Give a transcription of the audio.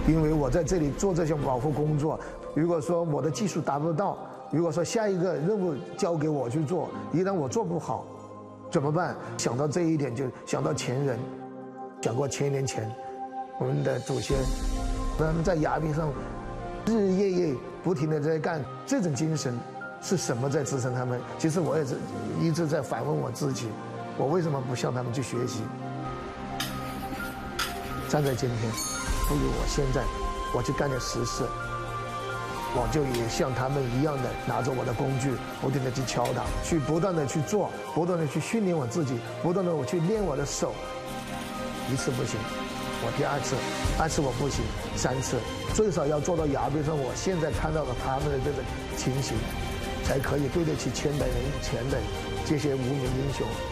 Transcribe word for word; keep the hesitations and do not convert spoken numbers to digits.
因为我在这里做这项保护工作，如果说我的技术达不到，如果说下一个任务交给我去做，一旦我做不好，怎么办？想到这一点，就想到前人，想过千年前我们的祖先，他们在崖壁上日日夜夜不停地在干，这种精神是什么在支撑他们？其实我也是一直在反问我自己，我为什么不向他们去学习？站在今天，不如我现在我去干点实事，我就也像他们一样的拿着我的工具，不停地去敲打，去不断的去做，不断的去训练我自己，不断的我去练我的手。一次不行，我第二次，二次我不行，三次，最少要做到崖壁上我现在看到的他们的这种情形，才可以对得起千百年前的这些无名英雄。